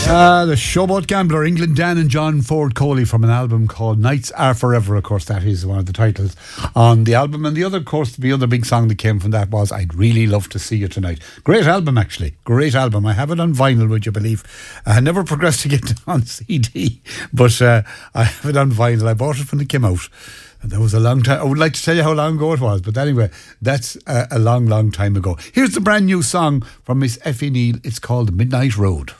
The Showboat Gambler, England Dan and John Ford Coley, from an album called Nights Are Forever. Of course, that is one of the titles on the album. And the other, of course, the other big song that came from that was I'd Really Love to See You Tonight. Great album, actually. Great album. I have it on vinyl, would you believe? I never progressed to get it on CD, but I have it on vinyl. I bought it when it came out. And that was a long time. I would like to tell you how long ago it was, but anyway, that's a long, long time ago. Here's the brand new song from Miss Effie Neal. It's called Midnight Road.